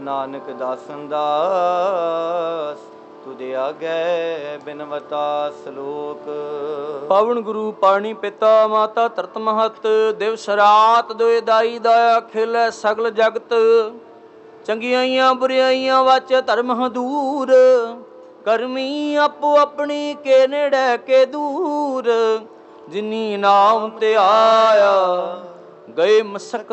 ਨਾਨਕ ਦਾਸਨ ਦਾਸ ਤੁਦੇ ਆਗੈ ਬਿਨਵਤਾ ਸਲੋਕ। ਪਾਵਨ ਗੁਰੂ ਪਾਣੀ ਪਿਤਾ ਮਾਤਾ ਧਰਤ ਮਹਤ ਦਿਵਸ ਰਾਤ ਦੋਇ ਦਾਈ ਦਾਇਆ ਖੇਲੇ ਸਗਲ ਜਗਤ। ਚੰਗਿਆਈਆਂ ਬੁਰਿਆਈਆਂ ਵਾਚੇ ਧਰਮ ਹਦੂਰ ਕਰਮੀ ਆਪੋ ਆਪਣੀ ਕੇ ਨੇੜੇ ਕੇ ਦੂਰ। ਜਿਨੀ ਨਾਮ ਤੇ ਆਇਆ ਗਏ ਮਸਕਤ